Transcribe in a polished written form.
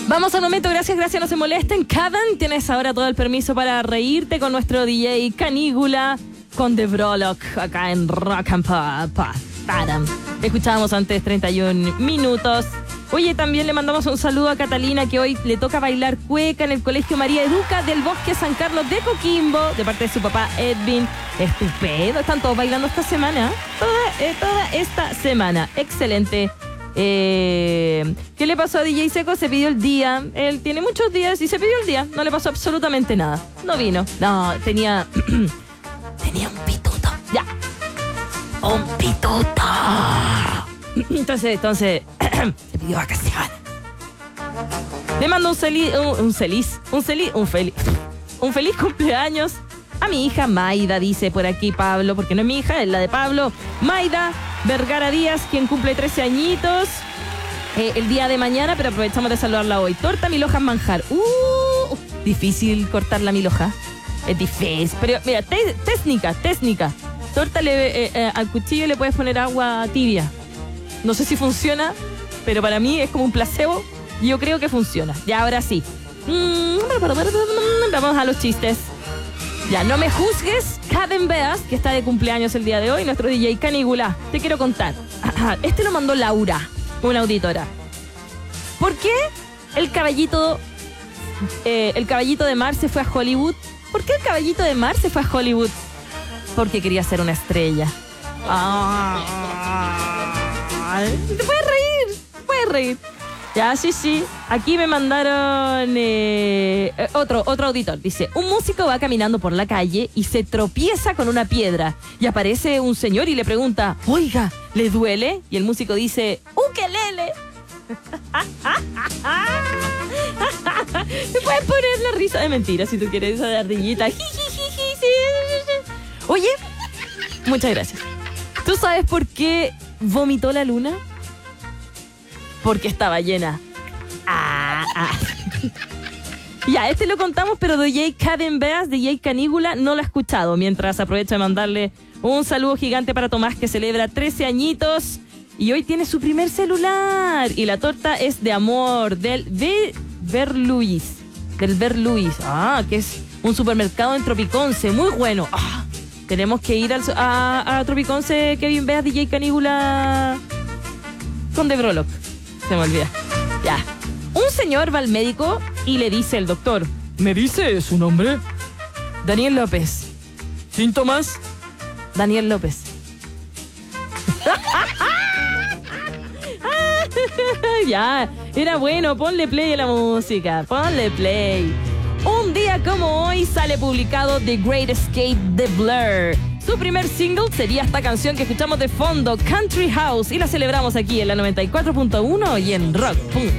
Vamos al momento, gracias, no se molesten. Cavan, tienes ahora todo el permiso para reírte con nuestro DJ Canígula, con The Brolock, acá en Rock and Pop. Escuchábamos antes 31 minutos. Oye, también le mandamos un saludo a Catalina, que hoy le toca bailar cueca en el Colegio María Educa del Bosque San Carlos de Coquimbo, de parte de su papá Edwin. Estupendo, están todos bailando esta semana. Toda esta semana. Excelente. ¿Qué le pasó a DJ Seco? Se pidió el día. Él tiene muchos días y se pidió el día. No le pasó absolutamente nada. No vino. No, tenía un pituto. Ya. Un pituto. Entonces se pidió vacaciones. Le mando un feliz cumpleaños a mi hija Maida, dice por aquí Pablo, porque no es mi hija, es la de Pablo. Maida Vergara Díaz, quien cumple 13 añitos el día de mañana, pero aprovechamos de saludarla hoy. Torta milhojas manjar. Difícil cortar la milhoja. Es difícil, pero mira, técnica. Torta al cuchillo le puedes poner agua tibia. No sé si funciona, pero para mí es como un placebo. Yo creo que funciona. Ya, ahora sí. Vamos a los chistes. Ya, no me juzgues, Caden Beas, que está de cumpleaños el día de hoy, nuestro DJ Canígula. Te quiero contar. Este lo mandó Laura, una auditora. ¿Por qué el caballito de mar se fue a Hollywood? ¿Por qué el caballito de mar se fue a Hollywood? Porque quería ser una estrella. Te puedes reír. Ya, sí. Aquí me mandaron otro auditor. Dice, un músico va caminando por la calle y se tropieza con una piedra. Y aparece un señor y le pregunta, oiga, ¿le duele? Y el músico dice, ¡ukelele! Te puedes poner la risa de mentira si tú quieres, esa de ardillita. Oye, muchas gracias. ¿Tú sabes por qué vomitó la luna? Porque estaba llena. Ya, lo contamos, pero DJ Caden Beas, DJ Canígula, no lo ha escuchado. Mientras aprovecho de mandarle un saludo gigante para Tomás, que celebra 13 añitos. Y hoy tiene su primer celular. Y la torta es de amor del Verluis. Que es un supermercado en Tropiconce. Muy bueno. Tenemos que ir a Tropiconce, Kevin Beas, DJ Canígula, con The Brolock. Se me olvida. Ya. Un señor va al médico y le dice el doctor, ¿me dice su nombre? Daniel López. ¿Síntomas? Daniel López. Ya, era bueno, ponle play a la música, ponle play. Un día como hoy sale publicado The Great Escape de Blur. Su primer single sería esta canción que escuchamos de fondo, Country House, y la celebramos aquí en la 94.1 y en Rock.